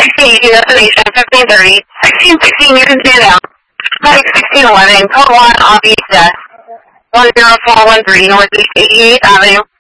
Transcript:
1680 destination, 1530, 1616 you can stand out. 1611, code 1 on beach desk, 10413 Northeast 88th Avenue.